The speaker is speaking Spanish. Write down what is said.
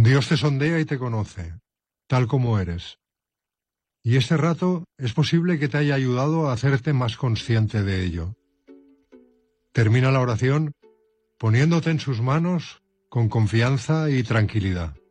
Dios te sondea y te conoce, tal como eres. Y este rato es posible que te haya ayudado a hacerte más consciente de ello. Termina la oración poniéndote en sus manos con confianza y tranquilidad.